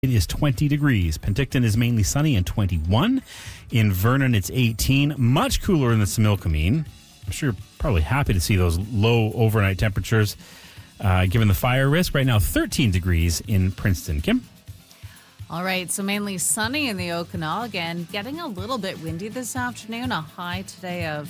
It is 20 degrees. Penticton is mainly sunny and 21. In Vernon, it's 18. Much cooler in the Similkameen. I'm sure you're probably happy to see those low overnight temperatures given the fire risk. Right now, 13 degrees in Princeton. Kim? All right, so mainly sunny in the Okanagan, getting a little bit windy this afternoon. A high today of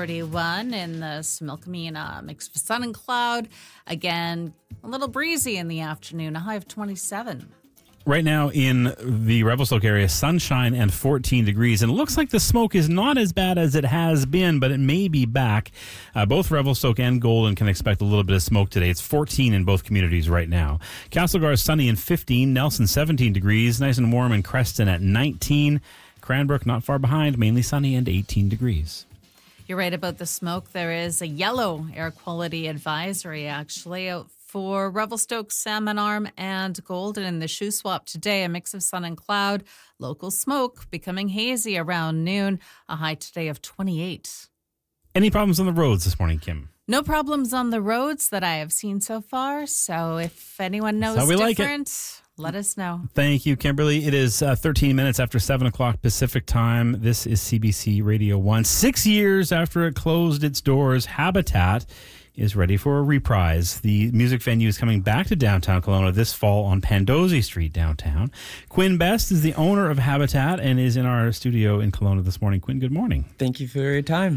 31 in the Similkameen, mixed with sun and cloud. Again, a little breezy in the afternoon, a high of 27. Right now in the Revelstoke area, sunshine and 14 degrees. And it looks like the smoke is not as bad as it has been, but it may be back. Both Revelstoke and Golden can expect a little bit of smoke today. It's 14 in both communities right now. Castlegar is sunny and 15. Nelson, 17 degrees. Nice and warm in Creston at 19. Cranbrook, not far behind, mainly sunny and 18 degrees. You're right about the smoke. There is a yellow air quality advisory, actually, out for Revelstoke, Salmon Arm, and Golden in the shoe swap today. A mix of sun and cloud. Local smoke becoming hazy around noon. A high today of 28. Any problems on the roads this morning, Kim? No problems on the roads that I have seen so far. So if anyone knows different, let us know. Thank you, Kimberly. It is 13 minutes after 7 o'clock Pacific time. This is CBC Radio 1. 6 years after it closed its doors, Habitat is ready for a reprise. The music venue is coming back to downtown Kelowna this fall on Pandosy Street downtown. Quinn Best is the owner of Habitat and is in our studio in Kelowna this morning. Quinn, good morning. Thank you for your time.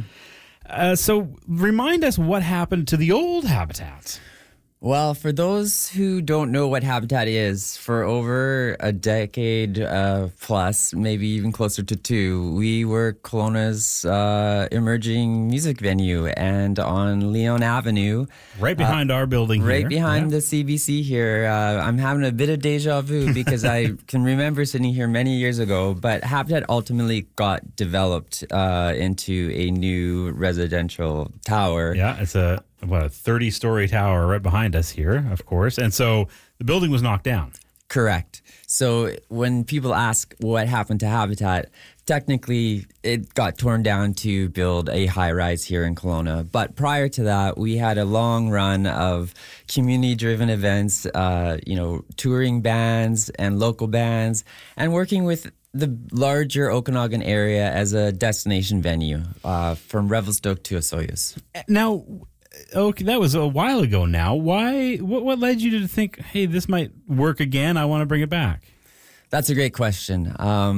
So remind us what happened to the old Habitat. Well, for those who don't know what Habitat is, for over a decade plus, maybe even closer to 2, we were Kelowna's emerging music venue, and on Leon Avenue. Right behind our building here. Right behind the CBC here. I'm having a bit of deja vu because I can remember sitting here many years ago, but Habitat ultimately got developed into a new residential tower. Yeah, it's a 30-story tower right behind us here, of course. And so the building was knocked down. Correct. So when people ask what happened to Habitat, technically it got torn down to build a high-rise here in Kelowna. But prior to that, we had a long run of community-driven events, touring bands and local bands, and working with the larger Okanagan area as a destination venue from Revelstoke to Osoyoos. Now, okay, that was a while ago now. Why? What led you to think, hey, this might work again? I want to bring it back. That's a great question.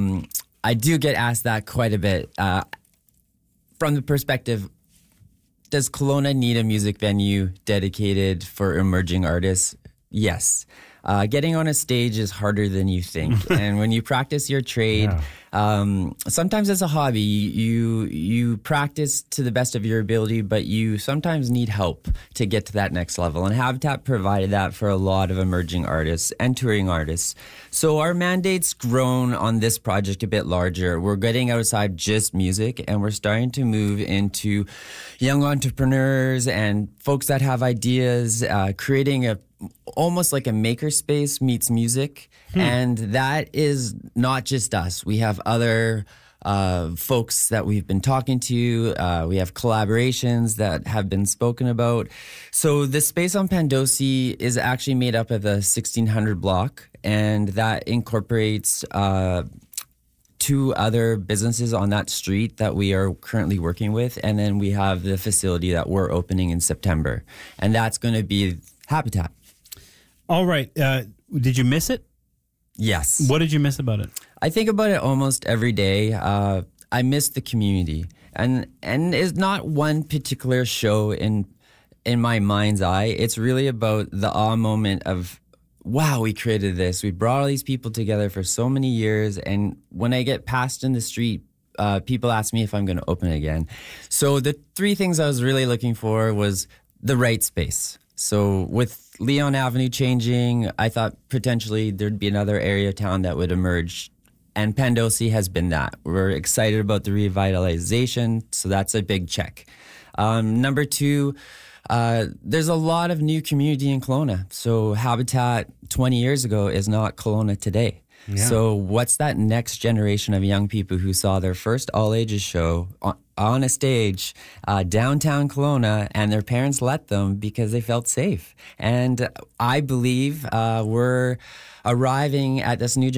I do get asked that quite a bit. From the perspective, does Kelowna need a music venue dedicated for emerging artists? Yes. Getting on a stage is harder than you think. And when you practice your trade, sometimes as a hobby, you practice to the best of your ability, but you sometimes need help to get to that next level. And Habitat provided that for a lot of emerging artists and touring artists. So our mandate's grown on this project a bit larger. We're getting outside just music, and we're starting to move into young entrepreneurs and folks that have ideas, creating almost like a makerspace meets music. And that is not just us. We have other folks that we've been talking to. We have collaborations that have been spoken about. So the space on Pandosy is actually made up of a 1600 block, and that incorporates 2 other businesses on that street that we are currently working with. And then we have the facility that we're opening in September. And that's going to be Habitat. All right. Did you miss it? Yes. What did you miss about it? I think about it almost every day. I miss the community. And it's not one particular show in my mind's eye. It's really about the awe moment of, wow, we created this. We brought all these people together for so many years. And when I get passed in the street, people ask me if I'm going to open it again. So the 3 things I was really looking for was the right space. So with Leon Avenue changing, I thought potentially there'd be another area of town that would emerge. And Pandosy has been that. We're excited about the revitalization, so that's a big check. Number 2, there's a lot of new community in Kelowna. So Habitat 20 years ago is not Kelowna today. Yeah. So what's that next generation of young people who saw their first all-ages show on a stage downtown Kelowna, and their parents let them because they felt safe? And I believe we're arriving at this new